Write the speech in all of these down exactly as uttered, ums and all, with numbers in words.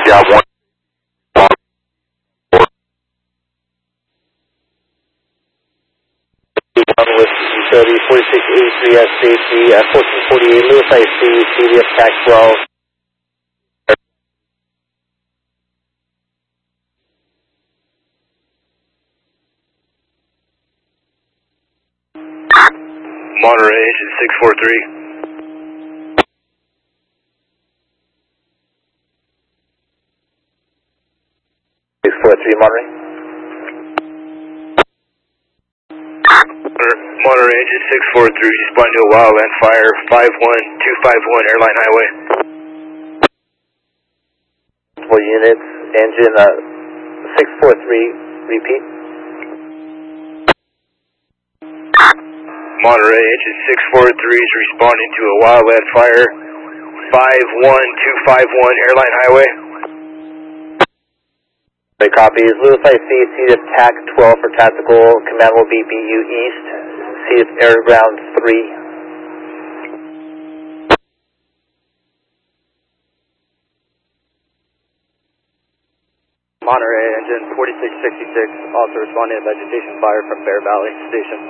job one. One with utility forty-six eighty-three S J C, uh, fourteen forty-eight Lewis I C, C D F TAC twelve. Monterey, engine six four three. six four three Monterey. Monterey, engine six four three, responding to a wildland fire, five one two five one Airline Highway. Multiple units, engine uh, six four three, repeat. Monterey, engine six four three is responding to a wildland fire, five one two five one Airline Highway. The copy is Lewis I C, C D F TAC twelve for tactical, command will be B U East, C D F Air Ground three. Monterey, engine forty-six sixty-six, also responding to vegetation fire from Bear Valley Station.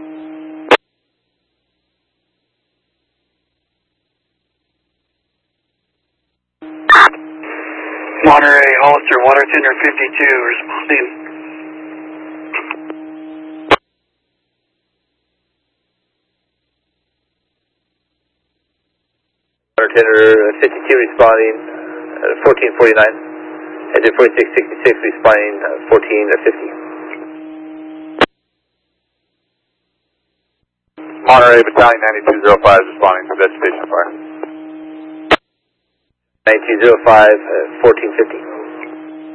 Monterey, Hollister, water tender fifty-two, responding. Water tender fifty-two responding, uh, fourteen forty-nine. Engine forty-six sixty-six responding, uh, fourteen fifty. Monterey, Battalion ninety-two oh five responding to vegetation fire. ninety-two oh five, uh, fourteen fifty.